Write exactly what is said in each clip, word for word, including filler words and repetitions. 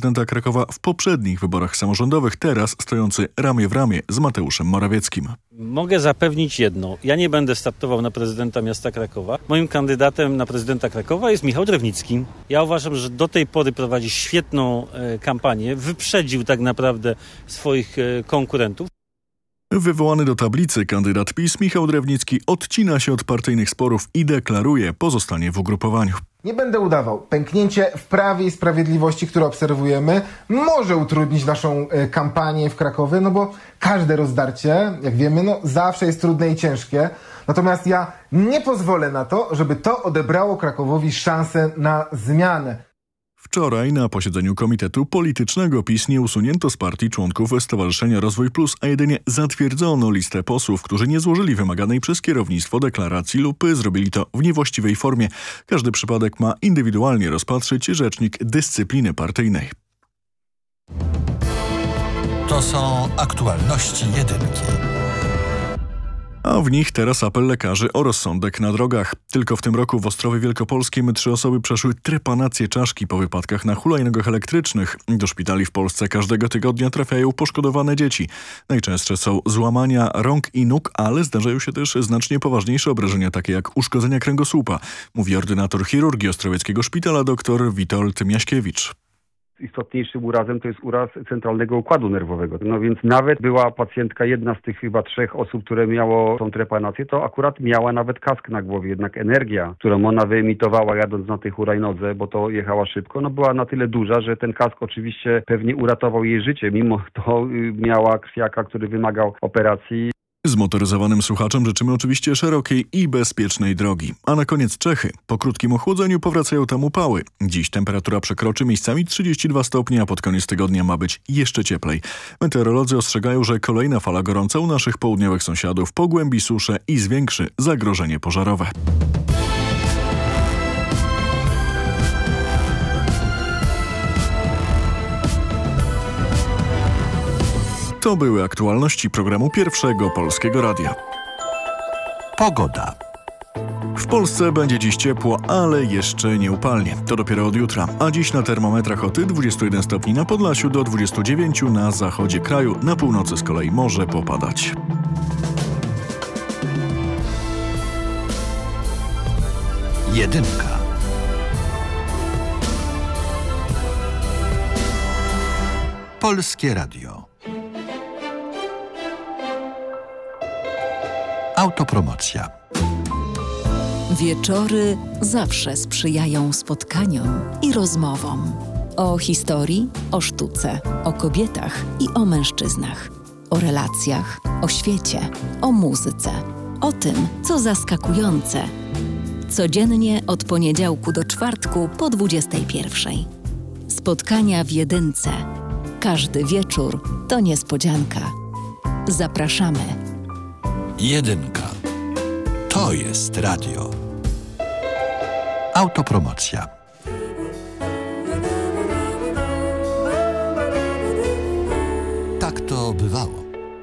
prezydenta Krakowa w poprzednich wyborach samorządowych, teraz stojący ramię w ramię z Mateuszem Morawieckim. Mogę zapewnić jedno. Ja nie będę startował na prezydenta miasta Krakowa. Moim kandydatem na prezydenta Krakowa jest Michał Drewnicki. Ja uważam, że do tej pory prowadzi świetną e, kampanię. Wyprzedził tak naprawdę swoich e, konkurentów. Wywołany do tablicy kandydat PiS Michał Drewnicki odcina się od partyjnych sporów i deklaruje pozostanie w ugrupowaniu. Nie będę udawał. Pęknięcie w Prawie i Sprawiedliwości, które obserwujemy, może utrudnić naszą y, kampanię w Krakowie, no bo każde rozdarcie, jak wiemy, no zawsze jest trudne i ciężkie. Natomiast ja nie pozwolę na to, żeby to odebrało Krakowowi szansę na zmianę. Wczoraj na posiedzeniu Komitetu Politycznego PiS nie usunięto z partii członków Stowarzyszenia Rozwój Plus, a jedynie zatwierdzono listę posłów, którzy nie złożyli wymaganej przez kierownictwo deklaracji lub zrobili to w niewłaściwej formie. Każdy przypadek ma indywidualnie rozpatrzyć rzecznik dyscypliny partyjnej. To są aktualności jedynki. A w nich teraz apel lekarzy o rozsądek na drogach. Tylko w tym roku w Ostrowie Wielkopolskim trzy osoby przeszły trepanację czaszki po wypadkach na hulajnogach elektrycznych. Do szpitali w Polsce każdego tygodnia trafiają poszkodowane dzieci. Najczęstsze są złamania rąk i nóg, ale zdarzają się też znacznie poważniejsze obrażenia, takie jak uszkodzenia kręgosłupa, mówi ordynator chirurgii Ostrowieckiego Szpitala dr Witold Miaśkiewicz. Istotniejszym urazem to jest uraz centralnego układu nerwowego. No więc nawet była pacjentka, jedna z tych chyba trzech osób, które miało tą trepanację, to akurat miała nawet kask na głowie. Jednak energia, którą ona wyemitowała jadąc na tej hulajnodze, bo to jechała szybko, no była na tyle duża, że ten kask oczywiście pewnie uratował jej życie. Mimo to miała krwiaka, który wymagał operacji. Zmotoryzowanym słuchaczom życzymy oczywiście szerokiej i bezpiecznej drogi. A na koniec Czechy. Po krótkim ochłodzeniu powracają tam upały. Dziś temperatura przekroczy miejscami trzydzieści dwa stopnie, a pod koniec tygodnia ma być jeszcze cieplej. Meteorolodzy ostrzegają, że kolejna fala gorąca u naszych południowych sąsiadów pogłębi suszę i zwiększy zagrożenie pożarowe. To były aktualności programu Pierwszego Polskiego Radia. Pogoda. W Polsce będzie dziś ciepło, ale jeszcze nie upalnie. To dopiero od jutra. A dziś na termometrach od dwudziestu jeden stopni na Podlasiu do dwudziestu dziewięciu na zachodzie kraju. Na północy z kolei może popadać. Jedynka. Polskie Radio. Autopromocja. Wieczory zawsze sprzyjają spotkaniom i rozmowom. O historii, o sztuce, o kobietach i o mężczyznach. O relacjach, o świecie, o muzyce. O tym, co zaskakujące. Codziennie od poniedziałku do czwartku po dwudziestej pierwszej. Spotkania w jedynce. Każdy wieczór to niespodzianka. Zapraszamy. Jedynka. To jest radio. Autopromocja. Tak to bywało.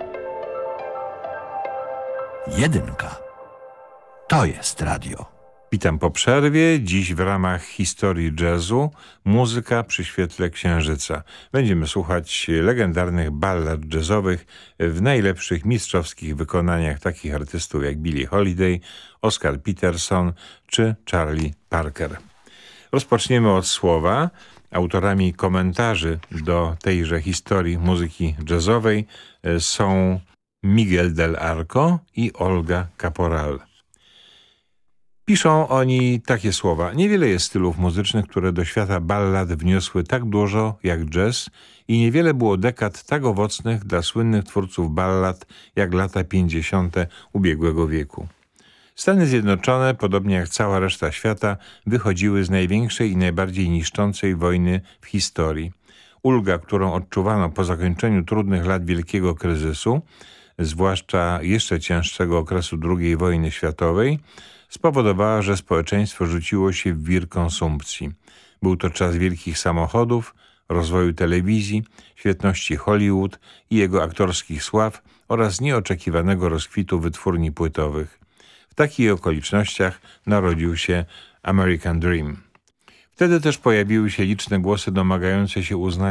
Jedynka. To jest radio. Witam po przerwie. Dziś w ramach historii jazzu muzyka przy świetle księżyca. Będziemy słuchać legendarnych ballad jazzowych w najlepszych mistrzowskich wykonaniach takich artystów jak Billie Holiday, Oscar Peterson czy Charlie Parker. Rozpoczniemy od słowa. Autorami komentarzy do tejże historii muzyki jazzowej są Miguel del Arco i Olga Caporal. Piszą oni takie słowa. Niewiele jest stylów muzycznych, które do świata ballad wniosły tak dużo jak jazz i niewiele było dekad tak owocnych dla słynnych twórców ballad jak lata pięćdziesiąte ubiegłego wieku. Stany Zjednoczone, podobnie jak cała reszta świata, wychodziły z największej i najbardziej niszczącej wojny w historii. Ulga, którą odczuwano po zakończeniu trudnych lat wielkiego kryzysu, zwłaszcza jeszcze cięższego okresu drugiej wojny światowej, spowodowała, że społeczeństwo rzuciło się w wir konsumpcji. Był to czas wielkich samochodów, rozwoju telewizji, świetności Hollywood i jego aktorskich sław oraz nieoczekiwanego rozkwitu wytwórni płytowych. W takich okolicznościach narodził się American Dream. Wtedy też pojawiły się liczne głosy domagające się uznania